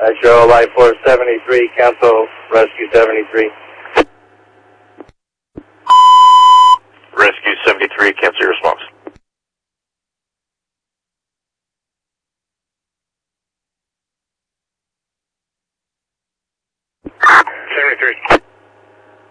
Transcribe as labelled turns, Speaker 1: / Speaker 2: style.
Speaker 1: Show Light Force 73, cancel Rescue 73.
Speaker 2: Rescue 73, cancel your response. 73.